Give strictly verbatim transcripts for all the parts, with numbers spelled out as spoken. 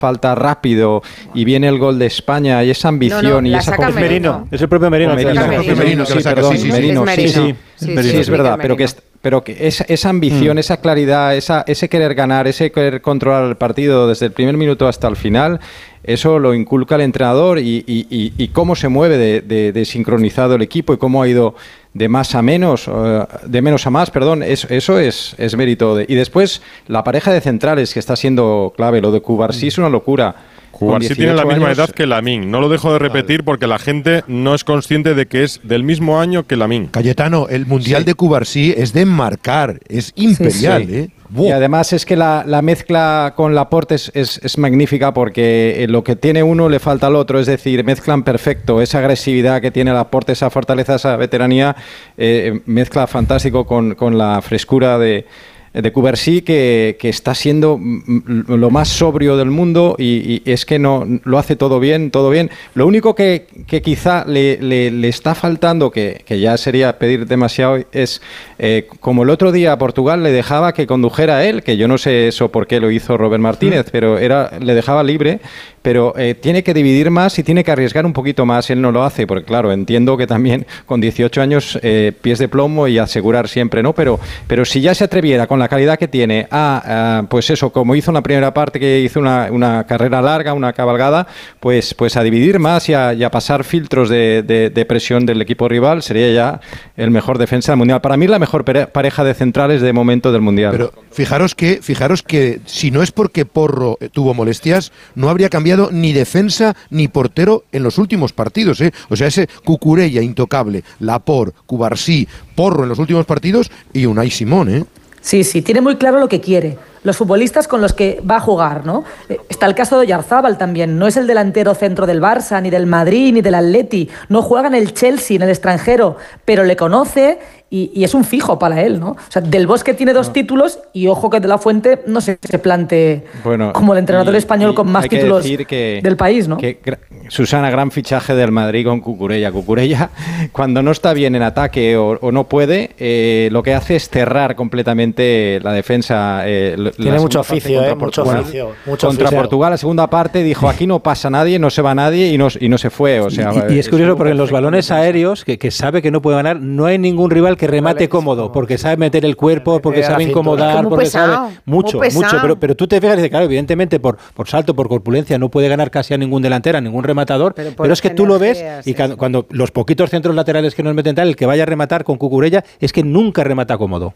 falta rápido y viene el gol de España y esa ambición no, no, y esa es Merino, es el propio Merino, Merino, Merino, Merino, Merino, sí, que saca, perdón, sí, sí, Merino, es sí, Merino. sí, Sí, sí, sí, es sí, verdad, sí, pero que es, pero que esa, esa ambición, mm. esa claridad, esa, ese querer ganar, ese querer controlar el partido desde el primer minuto hasta el final, eso lo inculca el entrenador y, y, y, y cómo se mueve de, de, de sincronizado el equipo y cómo ha ido de más a menos, uh, de menos a más, perdón, eso, eso es, es mérito. De, y después, la pareja de centrales que está siendo clave, lo de Cubarsí es una locura. Cubarsí tiene la misma años, edad que Lamine. No lo dejo de repetir porque la gente no es consciente de que es del mismo año que Lamine. Cayetano, el Mundial sí. de Cubarsí es de enmarcar, es imperial, sí, sí. ¿eh? Wow. Y además es que la, la mezcla con Laporte es, es, es magnífica porque lo que tiene uno le falta al otro, es decir, mezclan perfecto esa agresividad que tiene Laporte, esa fortaleza, esa veteranía, eh, mezcla fantástico con, con la frescura de... de Cubarsí, que, que está siendo lo más sobrio del mundo y, y es que no lo hace todo bien, todo bien. Lo único que, que quizá le, le, le está faltando, que, que ya sería pedir demasiado, es eh, como el otro día a Portugal le dejaba que condujera él, que yo no sé eso por qué lo hizo Robert Martínez, mm. pero era le dejaba libre, pero eh, tiene que dividir más y tiene que arriesgar un poquito más. Él no lo hace, porque claro, entiendo que también con dieciocho años eh, pies de plomo y asegurar siempre, ¿no? Pero, pero si ya se atreviera con la calidad que tiene a, a pues eso, como hizo en la primera parte, que hizo una, una carrera larga, una cabalgada, pues, pues a dividir más y a, y a pasar filtros de, de, de presión del equipo rival, sería ya el mejor defensa del Mundial. Para mí la mejor pareja de centrales de momento del Mundial. Pero fijaros que, fijaros que si no es porque Porro tuvo molestias, no habría cambiado ni defensa ni portero en los últimos partidos, ¿eh? O sea, ese Cucurella intocable, Laporte, Cubarsí, Porro en los últimos partidos y Unai Simón, ¿eh? Sí, sí, tiene muy claro lo que quiere. Los futbolistas con los que va a jugar, ¿no? Está el caso de Oyarzábal también. No es el delantero centro del Barça, ni del Madrid, ni del Atleti. No juega en el Chelsea, en el extranjero, pero le conoce y, y es un fijo para él, ¿no? O sea, Del Bosque tiene dos no. títulos y ojo que De la Fuente no se, se plante bueno, como el entrenador y, español con más títulos que, del país, ¿no? Que, Susana, gran fichaje del Madrid con Cucurella. Cucurella, cuando no está bien en ataque o, o no puede, eh, lo que hace es cerrar completamente la defensa. Eh, Tiene mucho oficio, eh, mucho oficio. Mucho contra oficio. Portugal, la segunda parte, dijo aquí no pasa nadie, no se va nadie y no, y no se fue. O sea, y, y es curioso porque en los balones aéreos, que, que sabe que no puede ganar, no hay ningún rival que remate cómodo, porque sabe meter el cuerpo, porque sabe incomodar, porque sabe mucho, mucho. Pero, pero tú te fijas y dices, claro, evidentemente por, por salto, por corpulencia, no puede ganar casi a ningún delantero, a ningún rematador, pero, pero es que tú lo ves y cuando, cuando los poquitos centros laterales que nos meten tal, el que vaya a rematar con Cucurella es que nunca remata cómodo.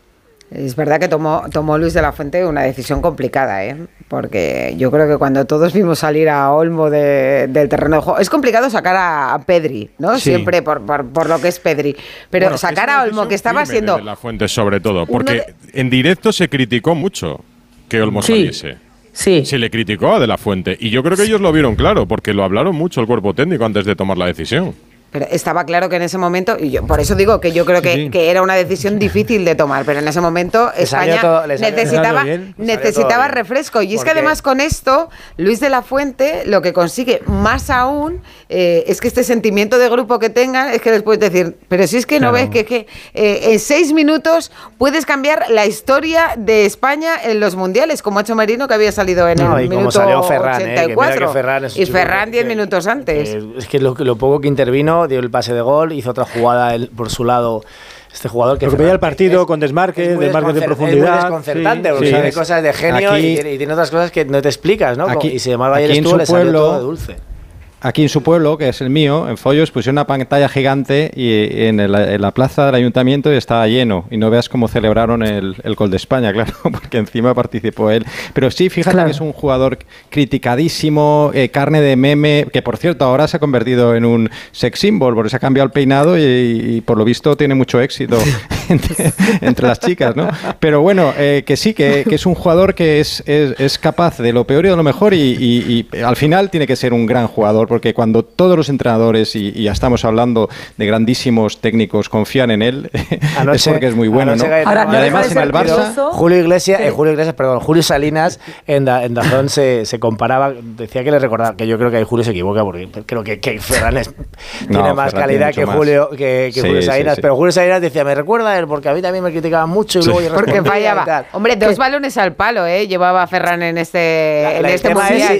Es verdad que tomó, tomó Luis de la Fuente una decisión complicada, ¿eh? Porque yo creo que cuando todos vimos salir a Olmo de, del terreno de juego, es complicado sacar a, a Pedri, ¿no? Sí. Siempre por, por, por lo que es Pedri. Pero bueno, sacar a Olmo, que estaba siendo... De la Fuente sobre todo, porque de... en directo se criticó mucho que Olmo sí. saliese. Sí. Se le criticó a De la Fuente y yo creo que ellos lo vieron claro, porque lo hablaron mucho el cuerpo técnico antes de tomar la decisión. Pero estaba claro que en ese momento, y yo por eso digo que yo creo que, sí. que era una decisión difícil de tomar, pero en ese momento le España todo, necesitaba, necesitaba refresco. Y es que además con esto, Luis de la Fuente lo que consigue más aún eh, es que este sentimiento de grupo que tengan es que les puedes decir, pero si es que claro. no ves que, que eh, en seis minutos puedes cambiar la historia de España en los mundiales, como ha hecho Merino, que había salido en no, el minuto salió Ferran, ochenta y cuatro. Eh, que Ferran es y Ferran diez minutos antes. Eh, es que lo, lo poco que intervino, dio el pase de gol, hizo otra jugada él, por su lado. Este jugador que veía el partido es, con desmarques, desmarques de profundidad. Es muy desconcertante, sí, porque sí, sabe es, cosas de genio aquí, y, tiene, y tiene otras cosas que no te explicas, ¿no? Aquí, y sin embargo, ayer estuvo, le salió todo de dulce. Aquí en su pueblo, que es el mío, en Follos, pusieron una pantalla gigante y en, el, en la plaza del ayuntamiento estaba lleno. Y no veas cómo celebraron el, el gol de España, claro, porque encima participó él. Pero sí, fíjate claro. que es un jugador criticadísimo, eh, carne de meme, que por cierto ahora se ha convertido en un sex symbol, porque se ha cambiado el peinado y, y por lo visto tiene mucho éxito entre, entre las chicas, ¿no? Pero bueno, eh, que sí, que, que es un jugador que es, es, es capaz de lo peor y de lo mejor y, y, y al final tiene que ser un gran jugador, porque cuando todos los entrenadores, y, y ya estamos hablando de grandísimos técnicos, confían en él, anoche, es porque es muy bueno, ¿no? Ahora, y además en el Barça... Julio Iglesias, sí. eh, Julio Iglesias, perdón, Julio Salinas, en, da, en Dazón se, se comparaba, decía que le recordaba, que yo creo que ahí Julio se equivoca, porque creo que, que Ferran es, tiene no, más Ferran calidad tiene que, Julio, que, que sí, Julio Salinas, sí, sí. pero Julio Salinas decía, me recuerda a él, porque a mí también me criticaban mucho y sí. luego yo porque fallaba. Hombre, dos balones al palo, ¿eh? Llevaba Ferran en este, la, en la este mundial.